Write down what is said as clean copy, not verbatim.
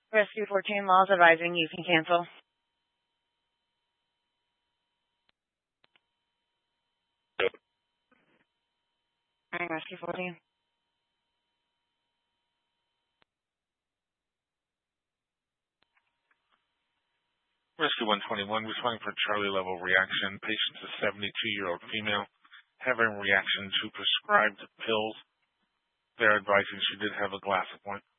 Rescue 14, laws advising you can cancel. Rescue 14. Rescue 121, responding for Charlie level reaction. Patient's a 72-year-old female having reaction to prescribed pills. They're advising she did have a glass appointment.